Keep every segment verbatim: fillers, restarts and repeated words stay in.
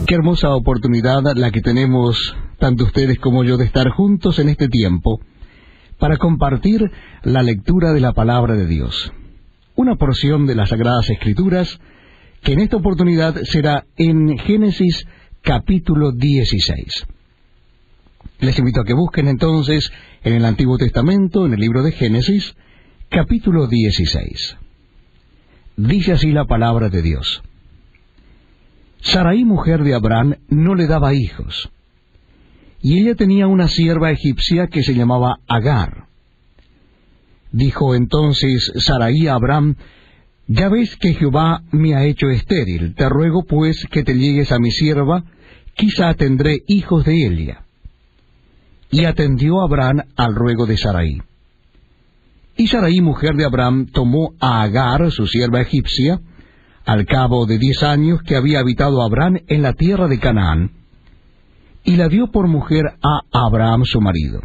Qué hermosa oportunidad la que tenemos, tanto ustedes como yo, de estar juntos en este tiempo para compartir la lectura de la palabra de Dios. Una porción de las Sagradas Escrituras que en esta oportunidad será en Génesis capítulo dieciséis. Les invito a que busquen entonces en el Antiguo Testamento, en el libro de Génesis, capítulo dieciséis. Dice así la palabra de Dios. Sarai, mujer de Abraham, no le daba hijos, y ella tenía una sierva egipcia que se llamaba Agar. Dijo entonces Sarai a Abraham: Ya ves que Jehová me ha hecho estéril, te ruego pues que te llegues a mi sierva, quizá tendré hijos de ella. Y atendió Abraham al ruego de Sarai. Y Sarai, mujer de Abraham, tomó a Agar, su sierva egipcia, al cabo de diez años que había habitado Abraham en la tierra de Canaán, y la dio por mujer a Abraham su marido.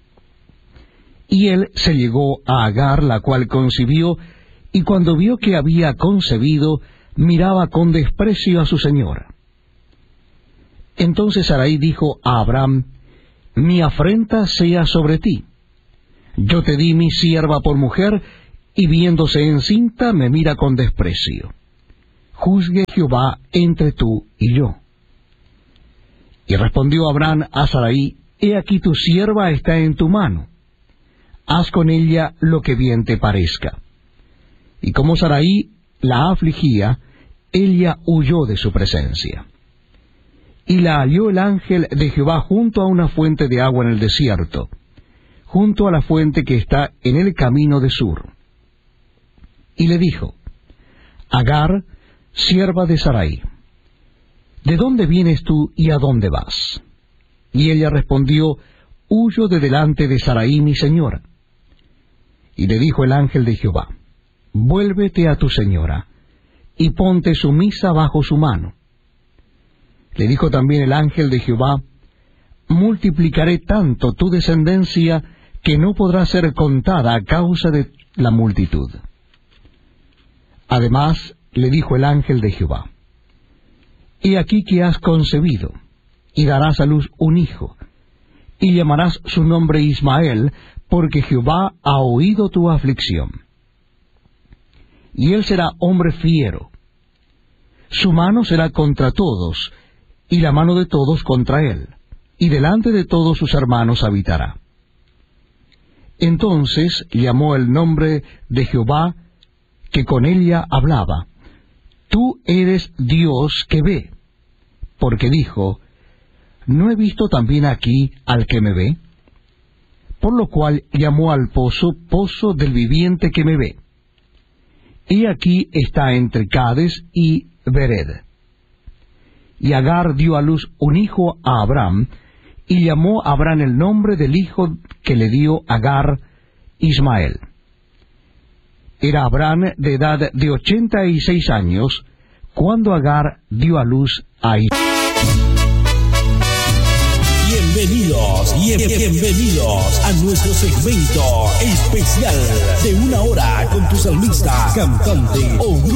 Y él se llegó a Agar, la cual concibió, y cuando vio que había concebido, miraba con desprecio a su señora. Entonces Sarai dijo a Abraham: Mi afrenta sea sobre ti. Yo te di mi sierva por mujer, y viéndose encinta me mira con desprecio. Juzgue Jehová entre tú y yo. Y respondió Abraham a Sarai: He aquí tu sierva está en tu mano. Haz con ella lo que bien te parezca. Y como Sarai la afligía, ella huyó de su presencia. Y la halló el ángel de Jehová junto a una fuente de agua en el desierto, junto a la fuente que está en el camino de Sur. Y le dijo: Agar, sierva de Sarai, ¿de dónde vienes tú y a dónde vas? Y ella respondió: Huyo de delante de Sarai mi señora. Y le dijo el ángel de Jehová: Vuélvete a tu señora, y ponte sumisa bajo su mano. Le dijo también el ángel de Jehová: Multiplicaré tanto tu descendencia, que no podrá ser contada a causa de la multitud. Además, le dijo el ángel de Jehová: He aquí que has concebido, y darás a luz un hijo, y llamarás su nombre Ismael, porque Jehová ha oído tu aflicción. Y él será hombre fiero. Su mano será contra todos, y la mano de todos contra él, y delante de todos sus hermanos habitará. Entonces llamó el nombre de Jehová, que con ella hablaba: Tú eres Dios que ve. Porque dijo: ¿No he visto también aquí al que me ve? Por lo cual llamó al pozo, pozo del viviente que me ve. He aquí está entre Cades y Bered. Y Agar dio a luz un hijo a Abraham, y llamó a Abraham el nombre del hijo que le dio Agar, Ismael. Era Abraham de edad de ochenta y seis años, cuando Agar dio a luz a Ismael. Bienvenidos, bien, bienvenidos a nuestro segmento especial de una hora con tu salmista, cantante o grupo.